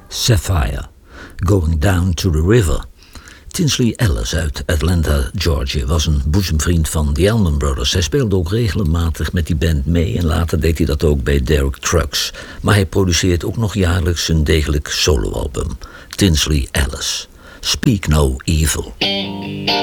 Sapphire, Going Down to the River. Tinsley Ellis uit Atlanta, Georgia, was een boezemvriend van The Allman Brothers. Hij speelde ook regelmatig met die band mee en later deed hij dat ook bij Derek Trucks. Maar hij produceert ook nog jaarlijks een degelijk soloalbum. Tinsley Ellis, Speak No Evil.